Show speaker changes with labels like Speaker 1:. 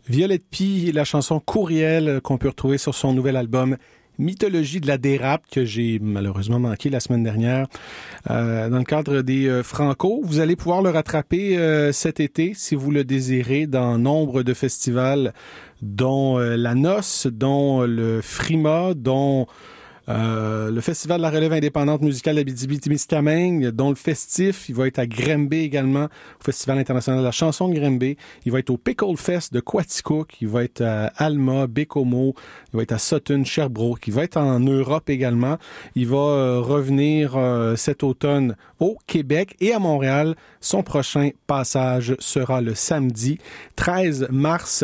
Speaker 1: Violette Pie et la chanson Courriel qu'on peut retrouver sur son nouvel album Mythologie de la dérape que j'ai malheureusement manqué la semaine dernière dans le cadre des Franco. Vous allez pouvoir le rattraper cet été si vous le désirez dans nombre de festivals dont la Noce, dont le Frima, dont le Festival de la relève indépendante musicale d'Abitibi-Témiscamingue, dont le Festif, il va être à Granby également, au Festival international de la chanson de Granby. Il va être au Pickle Fest de Quaticook, il va être à Alma, Bécomo, il va être à Sutton, Sherbrooke, il va être en Europe également. Il va revenir cet automne au Québec et à Montréal. Son prochain passage sera le samedi 13 mars